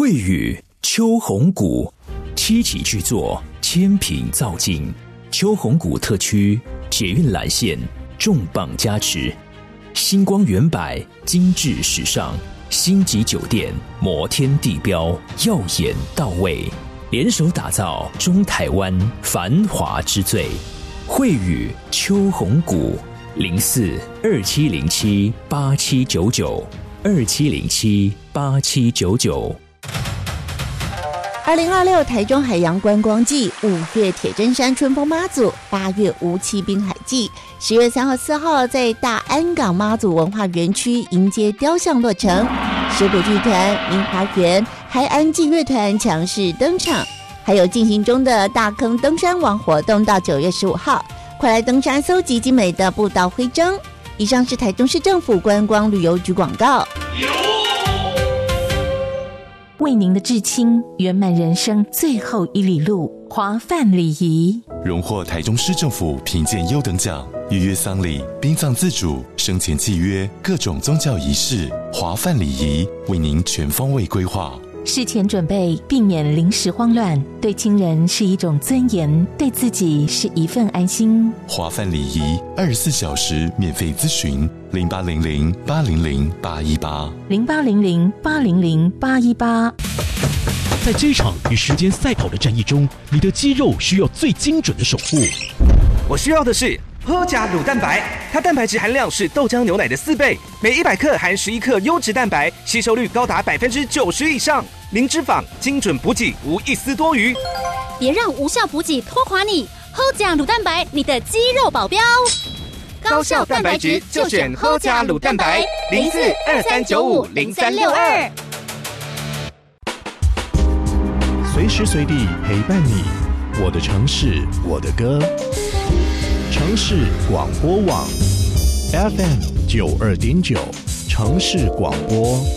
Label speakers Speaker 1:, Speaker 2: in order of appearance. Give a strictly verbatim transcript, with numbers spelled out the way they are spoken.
Speaker 1: 惠宇秋红谷七期巨作，千品造景，秋红谷特区捷运蓝线重磅加持，星光远百精致时尚，星级酒店摩天地标耀眼到位，联手打造中台湾繁华之最。惠宇秋红谷零四二七零七八七九九二七零七八七九九。
Speaker 2: 二零二六台中海洋观光季，五月铁砧山春风妈祖，八月无期滨海季，十月三号、四号在大安港妈祖文化园区迎接雕像落成，水果剧团、明华园、海安季乐团强势登场，还有进行中的大坑登山王活动到九月十五号，快来登山搜集精美的步道徽章。以上是台中市政府观光旅游局广告。
Speaker 3: 为您的至亲圆满人生最后一里路，华梵礼仪
Speaker 4: 荣获台中市政府评鉴优等奖，预约丧礼、殡葬自主、生前契约各种宗教仪式，华梵礼仪为您全方位规划。
Speaker 3: 事前准备，避免临时慌乱，对亲人是一种尊严，对自己是一份安心。
Speaker 4: 华梵礼仪二十四小时免费咨询，零八零零八零零八一八，
Speaker 3: 零八零零八零零八一八。
Speaker 5: 在这场与时间赛跑的战役中，你的肌肉需要最精准的守护。
Speaker 6: 我需要的是喝甲乳蛋白，它蛋白质含量是豆浆牛奶的四倍，每一百克含十一克优质蛋白，吸收率高达百分之九十以上，零脂肪，精准补给，无一丝多余。
Speaker 7: 别让无效补给拖垮你，喝甲乳蛋白，你的肌肉保镖。
Speaker 6: 高效蛋白质就选喝甲乳蛋白，零四二三九五零三六二。
Speaker 5: 随时随地陪伴你，我的城市，我的歌。城市广播网 F M 九二点九，城市广播。